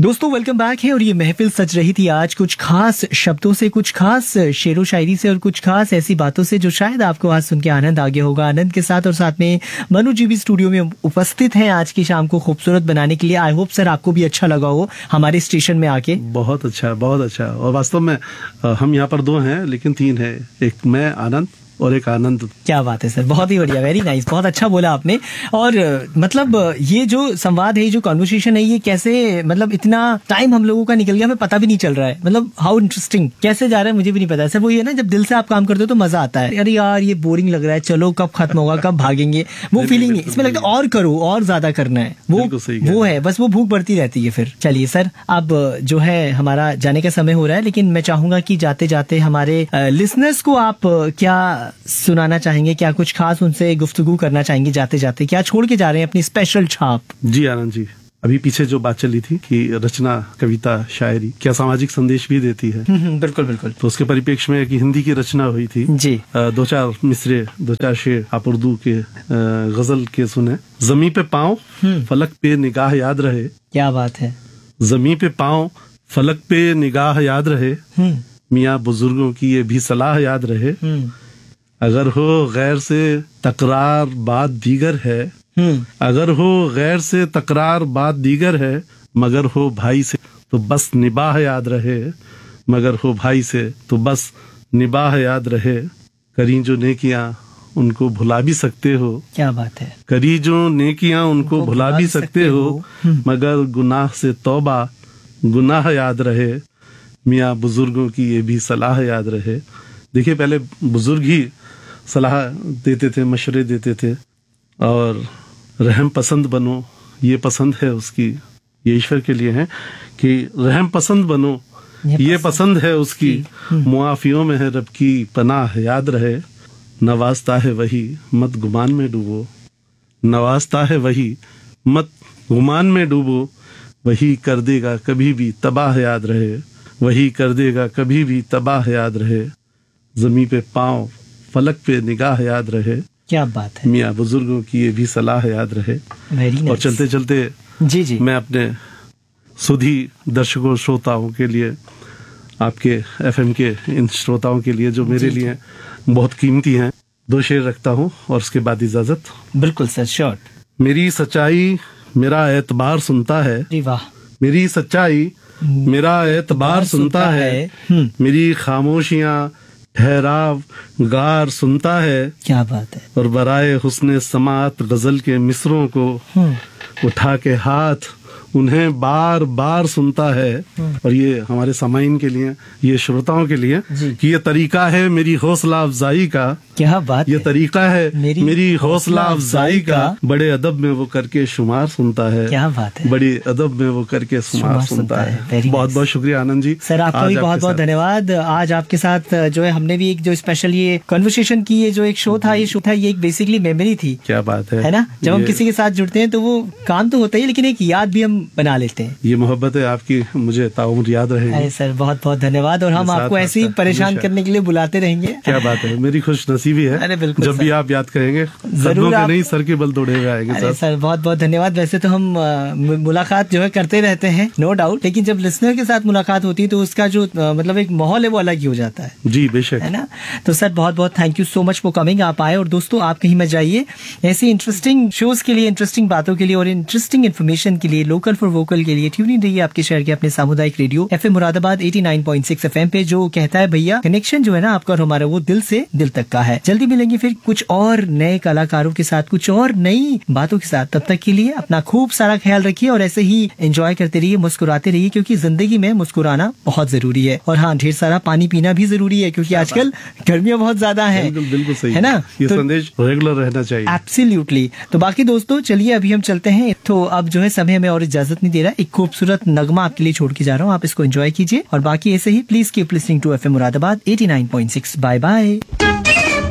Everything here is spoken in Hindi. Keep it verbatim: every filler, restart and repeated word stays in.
दोस्तों वेलकम बैक है और ये महफिल सज रही थी आज कुछ खास शब्दों से, कुछ खास शेरो शायरी से और कुछ खास ऐसी बातों से जो शायद आपको आज सुन के आनंद आ गया होगा। आनंद के साथ और साथ में मनु जी भी स्टूडियो में उपस्थित हैं आज की शाम को खूबसूरत बनाने के लिए। आई होप सर आपको भी अच्छा लगा हो हमारे स्टेशन में आके। बहुत अच्छा, बहुत अच्छा। और वास्तव में हम यहाँ पर दो हैं लेकिन तीन है, एक मैं आनंद और एक आनंद। क्या बात है सर, बहुत ही बढ़िया, वेरी नाइस, बहुत अच्छा बोला आपने। और मतलब ये जो संवाद है, जो कॉन्वर्सेशन है, ये कैसे मतलब इतना टाइम हम लोगों का निकल गया, हमें पता भी नहीं चल रहा है। मतलब हाउ इंटरेस्टिंग कैसे जा रहा है मुझे भी नहीं पता सर। वो ये ना जब दिल से आप काम करते हो तो मजा आता है। अरे यार ये बोरिंग लग रहा है, चलो कब खत्म होगा, कब भागेंगे, वो फीलिंग नहीं। इसमें लगता है और करो, और ज्यादा करना है, वो वो है, बस वो भूख बढ़ती रहती है फिर। चलिए सर, अब जो है हमारा जाने का समय हो रहा है, लेकिन मैं चाहूंगा कि जाते जाते हमारे लिसनर्स को आप क्या सुनाना चाहेंगे, क्या कुछ खास उनसे गुफ्तगू करना चाहेंगे जाते जाते, क्या छोड़ के जा रहे हैं अपनी स्पेशल छाप? जी आनंद जी, अभी पीछे जो बात चली थी कि रचना, कविता, शायरी क्या सामाजिक संदेश भी देती है। बिल्कुल बिल्कुल। तो उसके परिप्रेक्ष्य में कि हिंदी की रचना हुई थी जी, दो चार मिसरे, दो चार शेर आप उर्दू के गजल के सुने। जमी पे पाँव फलक पे निगाह याद रहे। क्या बात है। जमी पे पाँव फलक पे निगाह याद रहे, मियाँ बुजुर्गों की ये भी सलाह याद रहे। अगर हो गैर से तकरार बात दीगर है, अगर हो गैर से तकरार बात दीगर है, मगर हो भाई से तो बस निबाह याद रहे, मगर हो भाई से तो बस निबाह याद रहे। करी जो नेकियां उनको भुला भी सकते हो। क्या बात है। करी जो नेकियां उनको भुला भी सकते हो, मगर गुनाह से तौबा गुनाह याद रहे। मियाँ बुजुर्गों की ये भी सलाह याद रहे। देखिए, पहले बुजुर्ग ही सलाह देते थे, मशवरे देते थे। और रहम पसंद बनो, ये पसंद है उसकी, ये ईश्वर के लिए है कि रहम पसंद बनो, ये, ये पसंद, पसंद है उसकी। मुआफियों में है रब की पनाह याद रहे। नवाजता है वही मत गुमान में डूबो, नवाजता है वही मत गुमान में डूबो। वही कर देगा कभी भी तबाह याद रहे, वही कर देगा कभी भी तबाह याद रहे। जमी पे पाँव फलक पे निगाह याद रहे। क्या बात है। मियाँ बुजुर्गों की ये भी सलाह याद रहे। और चलते चलते जी जी मैं अपने सुधी दर्शकों श्रोताओं के लिए, आपके एफएम के इन श्रोताओं के लिए जो मेरे लिए बहुत कीमती हैं, दो शेर रखता हूँ और उसके बाद इजाजत। बिल्कुल सर, श्योर। मेरी सच्चाई मेरा एतबार सुनता है, वाह। मेरी सच्चाई मेरा एतबार सुनता है, मेरी खामोशियाँ ठहराव गार सुनता है। क्या बात है। और बराए हुस्ने समात गजल के मिसरों को उठा के हाथ उन्हें बार बार सुनता है। और ये हमारे सामाइन के लिए, ये श्रोताओं के लिए कि ये तरीका है मेरी हौसला अफजाई का। क्या बात ये है। तरीका है मेरी, मेरी हौसला अफजाई का। बड़े अदब में वो करके शुमार सुनता है। क्या बात है। बड़े अदब में वो करके शुमार सुनता है। बहुत बहुत शुक्रिया आनंद जी। सर आपका भी बहुत बहुत धन्यवाद। आज आपके साथ जो है हमने भी एक जो स्पेशल ये कन्वर्सेशन की, ये जो एक शो था, ये शो था, ये एक बेसिकली मेमोरी थी। क्या बात है, है ना। जब हम किसी के साथ जुड़ते हैं तो वो काम तो होता ही, लेकिन एक याद भी हम बना लेते हैं। ये मोहब्बत है आपकी, मुझे ताउम्र याद रहेगी। सर बहुत बहुत धन्यवाद। और हम आपको ऐसे ही परेशान करने के लिए बुलाते रहेंगे। क्या बात है, मेरी खुश नसीबी है। अरे बिल्कुल, जब भी आप याद करेंगे जरूर आप... नहीं सर के बल दौड़े हुए आएंगे। अरे सर बहुत बहुत धन्यवाद। वैसे तो हम मुलाकात जो है करते रहते हैं, नो डाउट, लेकिन जब लिसनर के साथ मुलाकात होती है तो उसका जो मतलब एक माहौल है वो अलग ही हो जाता है। जी बेशक, है ना। तो सर बहुत बहुत thank you so much for coming. आप आए। और दोस्तों आप कहीं मत जाइए, ऐसी इंटरेस्टिंग शोज के लिए, इंटरेस्टिंग बातों के लिए और इंटरेस्टिंग इन्फॉर्मेशन के लिए, लोकल फॉर वोकल के लिए ट्यून इन रहिए आपके शहर के अपने सामुदायिक radio FM Moradabad eighty nine point six FM पे, जो कहता है भैया कनेक्शन जो है ना आपका और हमारा वो दिल से दिल तक का है। जल्दी मिलेंगे फिर कुछ और नए कलाकारों के साथ, कुछ और नई बातों के साथ। तब तक के लिए अपना खूब सारा ख्याल रखिए और ऐसे ही एंजॉय करते रहिए, मुस्कुराते रहिए, क्योंकि जिंदगी में मुस्कुराना बहुत जरूरी है। और हाँ, ढेर सारा पानी पीना भी जरूरी है, क्योंकि आजकल गर्मियां बहुत ज्यादा है। बिल्कुल बिल्कुल सही है ना। ये तो संदेश रेगुलर रहना चाहिए। एब्सोल्युटली। तो बाकी दोस्तों चलिए अभी हम चलते हैं। तो अब जो है समय हमें और इजाजत नहीं दे रहा। एक खूबसूरत नगमा आपके लिए छोड़ के जा रहा हूँ, आप इसको एंजॉय कीजिए। और बाकी ऐसे ही please keep listening to FM Moradabad eighty nine point six. Bye bye.